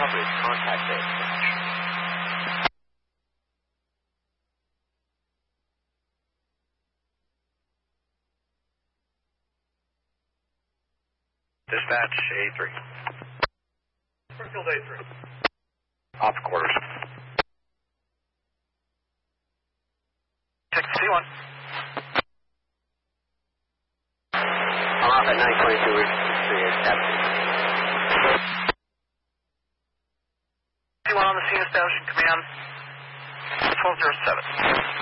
coverage. Contact dispatch. Dispatch A3. Springfield A3. Off quarters. Check C1. I'm off at 922. We're 387. C1 on the scene, establishing command 1207.